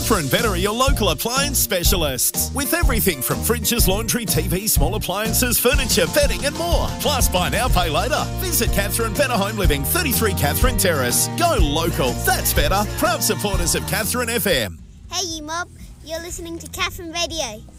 Catherine Better are your local appliance specialists. With everything from fridges, laundry, TV, small appliances, furniture, bedding and more. Plus, buy now, pay later. Visit Catherine Better Home Living, 33 Catherine Terrace. Go local. That's better. Proud supporters of Catherine FM. Hey, you mob. You're listening to Catherine Radio.